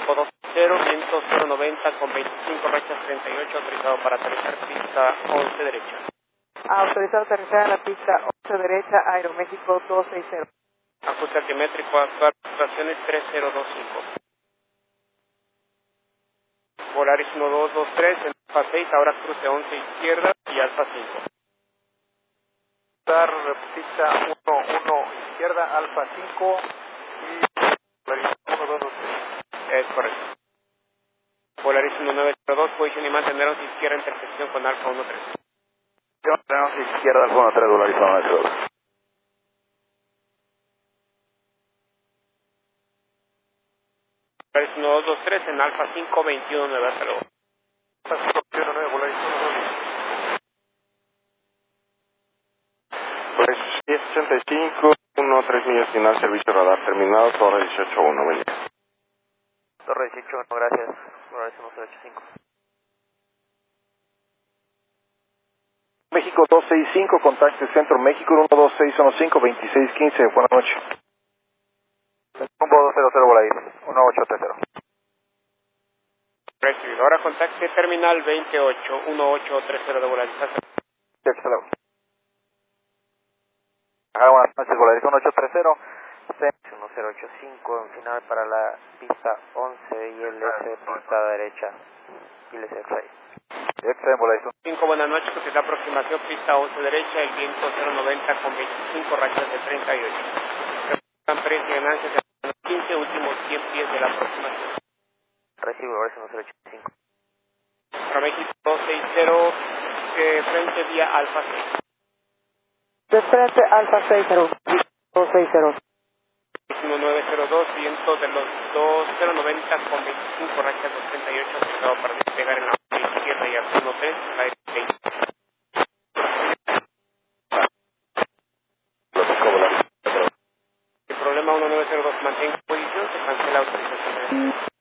México 2-0, viento 090 con 25 rachas 38, autorizado para aterrizar pista 11 derecha. Autorizado aterrizar a la pista 11 derecha, Aeroméxico 260. Ajuste altimétrico, actual fluctuaciones 3025. Volaris 1223 en Alfa 6, ahora cruce 11 izquierda y Alfa 5. Dar pista 11 izquierda, Alfa 5 y Volaris 1223. Es correcto. Volaris 1902, posición y mantener 11 izquierda, intersección con Alfa 13. Tenemos izquierda, Alfa 13, Volaris 1902. Volaris 1223 en Alfa 5, 21-9, hasta luego. Alfa 5, 21-9, Volaris 1223. Pues 1085, 13 millas final, servicio radar terminado, torre 18-1, buen día. Torre 18-1, gracias. Volaris 1085. México 265, contacte Centro México 12615, 2615, buenas noches. Rumbo 200, Volaris 1830. Recibido. Ahora contacte terminal 28, 1830 de Volaris. Hasta luego. Buenas noches, Volaris 1830. 1085 en final para la pista 11 y LS pista derecha. ILS X-Ray. X-Ray, Volaris 5, buenas noches, que es la aproximación pista 11 derecha, el viento 090 con 25 rachas de 38. Precio y ganancias de los 15 últimos 100 pies de la aproximación. Recibo Volaris 1085. Para México 260, frente vía Alfa 6. De frente, Alfa 60, 260. 1902, viento de los 2090 con 25 rachas de 38, autorizado para despegar en la izquierda y al 13, la F6. El problema 1902, mantenga posición, se cancela autorización.